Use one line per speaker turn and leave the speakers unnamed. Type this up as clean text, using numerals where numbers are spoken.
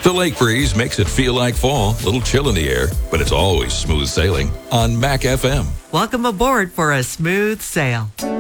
The lake breeze makes it feel like fall, a little chill in the air, but it's always smooth sailing on Mac FM.
Welcome aboard for a smooth sail.